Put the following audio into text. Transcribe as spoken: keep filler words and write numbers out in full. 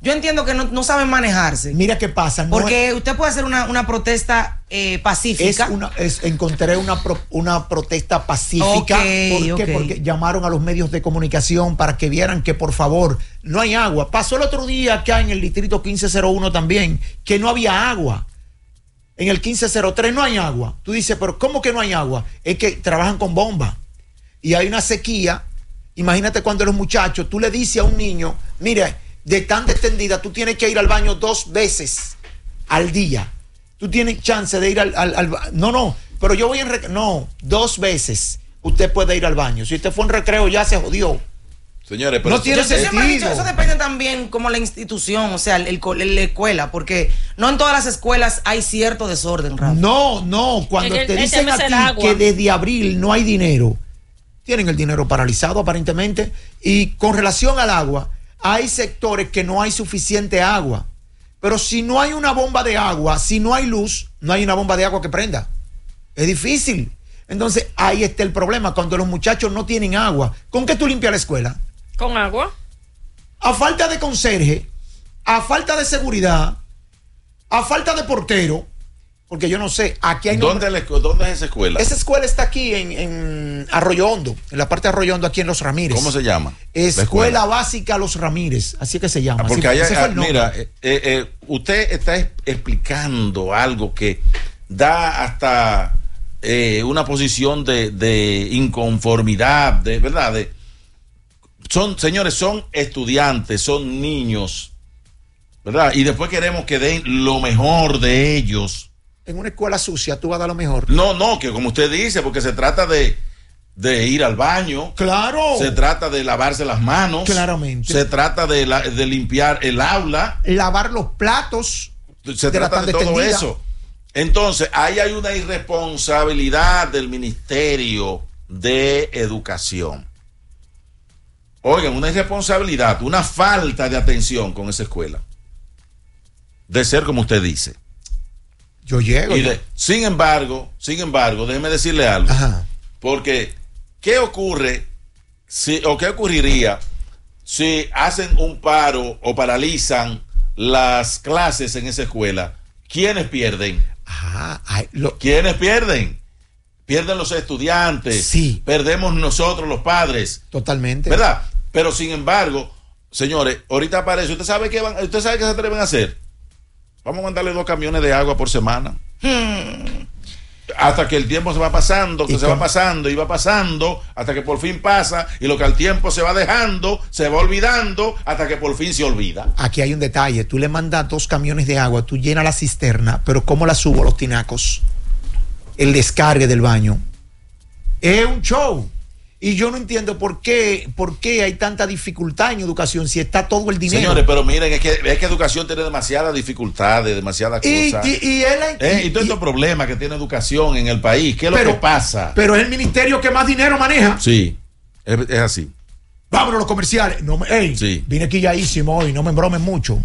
yo entiendo que no, no saben manejarse. Mira qué pasa. No porque es, usted puede hacer una, una protesta eh, pacífica. Es una, es, encontré una, pro, una protesta pacífica. Okay, ¿Por qué? okay. Porque llamaron a los medios de comunicación para que vieran que por favor no hay agua. Pasó el otro día acá en el distrito quince cero uno también, que no había agua. En el quince cero tres no hay agua. Tú dices, pero ¿cómo que no hay agua? Es que trabajan con bomba y hay una sequía. Imagínate cuando los muchachos, tú le dices a un niño, mira, de tan extendida, tú tienes que ir al baño dos veces al día. Tú tienes chance de ir al, al, al no, no, pero yo voy en recreo. No, dos veces usted puede ir al baño. Si usted fue en recreo, ya se jodió. Señores, pero no tiene yo, yo siempre he dicho, sentido. eso depende también como la institución, o sea, el, el, la escuela, porque no en todas las escuelas hay cierto desorden, Rafa. No, no, cuando el, te el dicen a ti que desde abril no hay dinero, tienen el dinero paralizado aparentemente. Y con relación al agua, hay sectores que no hay suficiente agua. Pero si no hay una bomba de agua, si no hay luz, no hay una bomba de agua que prenda. Es difícil. Entonces ahí está el problema, cuando los muchachos no tienen agua. ¿Con qué tú limpias la escuela? ¿Con agua? A falta de conserje, a falta de seguridad, a falta de portero, porque yo no sé, aquí hay... ¿Dónde, le, ¿Dónde es esa escuela? Esa escuela está aquí en, en Arroyo Hondo, en la parte de Arroyo Hondo, aquí en Los Ramírez. ¿Cómo se llama? Escuela, escuela Básica Los Ramírez, así que se llama. Ah, porque así, allá, ah, el mira, eh, eh, usted está explicando algo que da hasta eh, una posición de, de inconformidad, de verdad, de, son, señores, son estudiantes, son niños, ¿verdad? Y después queremos que den lo mejor de ellos. En una escuela sucia tú vas a dar lo mejor. No, no, que como usted dice, porque se trata de, de ir al baño. Claro. Se trata de lavarse las manos. Claramente. Se trata de, la, de limpiar el aula. Lavar los platos. Se trata de todo extendida. Eso. Entonces, ahí hay una irresponsabilidad del Ministerio de Educación. Oigan, una irresponsabilidad, una falta de atención con esa escuela. De ser como usted dice. Yo llego. Y de, sin embargo, sin embargo, déjeme decirle algo. Ajá. Porque, ¿qué ocurre si, o qué ocurriría si hacen un paro o paralizan las clases en esa escuela? ¿Quiénes pierden? Ajá. Ay, lo... ¿Quiénes pierden? Pierden los estudiantes. Sí. Perdemos nosotros los padres. Totalmente. ¿Verdad? Pero sin embargo, señores, ahorita aparece, ¿usted sabe qué van, usted sabe qué se atreven a hacer? Vamos a mandarle dos camiones de agua por semana. Hmm. Hasta que el tiempo se va pasando, que se con... va pasando y va pasando, hasta que por fin pasa, y lo que al tiempo se va dejando, se va olvidando, hasta que por fin se olvida. Aquí hay un detalle, tú le mandas dos camiones de agua, tú llenas la cisterna, pero ¿cómo la subo a los tinacos? El descargue del baño. Es un show. Y yo no entiendo por qué, por qué hay tanta dificultad en educación si está todo el dinero. Señores, pero miren, es que, es que educación tiene demasiadas dificultades, demasiadas y, cosas. Y, y, él, ¿Eh? y, y todos estos problemas que tiene educación en el país, ¿qué es pero, lo que pasa? Pero es el ministerio que más dinero maneja. Sí, es, es así. Vámonos a los comerciales. No me, ey, sí. Vine quilladísimo hoy, no me embromen mucho.